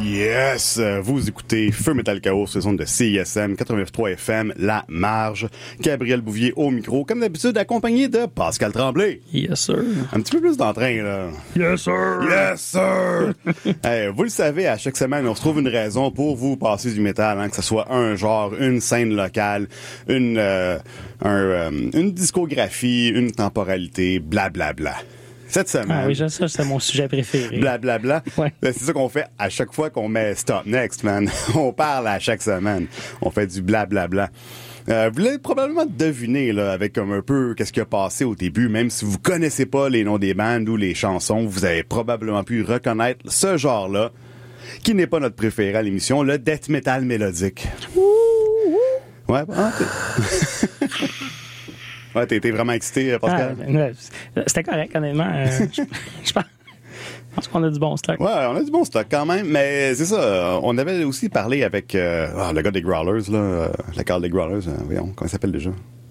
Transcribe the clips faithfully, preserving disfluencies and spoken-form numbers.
Yes! Vous écoutez Feu Metal Chaos sur les ondes de C I S M quatre-vingt-trois F M, La Marge. Gabriel Bouvier au micro, comme d'habitude, accompagné de Pascal Tremblay. Yes, sir. Un petit peu plus d'entrain, là. Yes, sir! Yes, sir! Hey, vous le savez, à chaque semaine, on se trouve une raison pour vous passer du métal, hein, que ce soit un genre, une scène locale, une, euh, un, euh, une discographie, une temporalité, blablabla. Bla, bla. Cette semaine. Ah oui, ça, c'est mon sujet préféré. Blablabla. Bla, bla. Ouais. C'est ça qu'on fait à chaque fois qu'on met Stop Next, man. On parle à chaque semaine. On fait du blablabla. Bla. Euh, vous l'avez probablement deviné, là, avec comme un peu qu'est-ce qui a passé au début. Même si vous connaissez pas les noms des bandes ou les chansons, vous avez probablement pu reconnaître ce genre-là, qui n'est pas notre préféré à l'émission, le death metal mélodique. Ouais, ah, ouais, t'es, t'es vraiment excité, Pascal? Ah, ben, c'était correct, honnêtement. Euh, je, je pense, je pense qu'on a du bon stock. Ouais, on a du bon stock quand même, mais c'est ça. On avait aussi parlé avec euh, oh, le gars des Growlers, là, euh, la carte des Growlers, euh, voyons, comment il s'appelle déjà?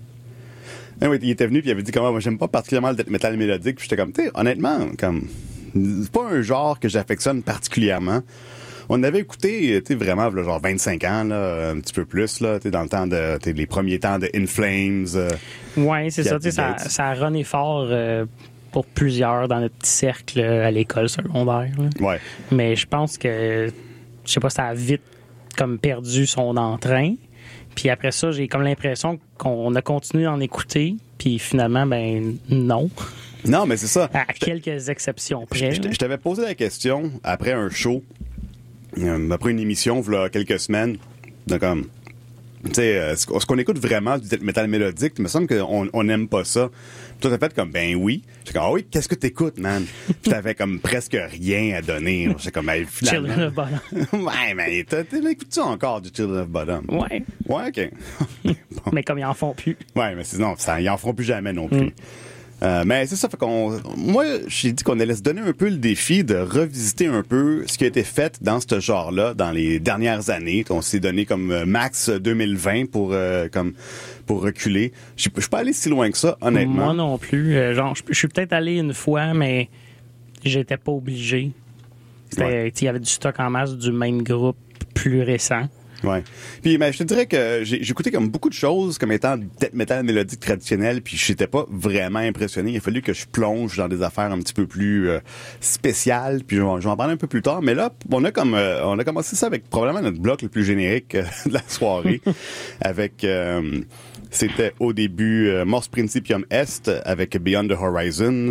Anyway, il était venu puis il avait dit comment moi j'aime pas particulièrement le death metal mélodique, puis j'étais comme, tu sais, honnêtement, comme c'est pas un genre que j'affectionne particulièrement. On avait écouté, tu sais, vraiment, là, genre vingt-cinq ans, là, un petit peu plus, là, tu sais, dans le temps de, tu sais, les premiers temps de In Flames. Euh, ouais, c'est ça, tu sais, ça, ça a runné fort euh, pour plusieurs dans notre petit cercle euh, à l'école secondaire. Là. Ouais. Mais je pense que, je sais pas, ça a vite comme perdu son entrain. Puis après ça, j'ai comme l'impression qu'on a continué d'en écouter, puis finalement, ben non. Non, mais c'est ça. À quelques exceptions près. Je, je, je t'avais posé la question après un show. Euh, après une émission, il y a quelques semaines, donc comme, tu sais, euh, ce qu'on écoute vraiment du métal mélodique, il me semble qu'on on n'aime pas ça. Puis toi, t'as fait comme, ben oui. J'étais comme, ah oui, qu'est-ce que t'écoutes, man? Puis t'avais comme presque rien à donner. J'étais comme, ben, finalement. Children of Bottom. Ouais, mais t'écoutes-tu encore du Children of Bottom? Ouais. Ouais, OK. Bon. Mais comme ils en font plus. Ouais, mais c'est, non, ça, ils en feront plus jamais non plus. Mm. Euh, mais c'est ça, fait qu'on, moi, j'ai dit qu'on allait se donner un peu le défi de revisiter un peu ce qui a été fait dans ce genre-là dans les dernières années. On s'est donné comme max deux mille vingt pour euh, comme pour reculer. Je suis pas allé si loin que ça, honnêtement. Moi non plus. Euh, genre, je suis peut-être allé une fois, mais j'étais pas obligé. Il ouais. y avait du stock en masse du même groupe plus récent. Ouais. Puis mais je te dirais que j'ai, j'ai écouté comme beaucoup de choses comme étant death metal mélodique traditionnel, puis j'étais pas vraiment impressionné. Il a fallu que je plonge dans des affaires un petit peu plus euh, spéciales, puis je, je vais en parler un peu plus tard. Mais là, on a comme euh, on a commencé ça avec probablement notre bloc le plus générique euh, de la soirée, avec euh, c'était au début euh, Mors Principium Est avec Beyond the Horizon.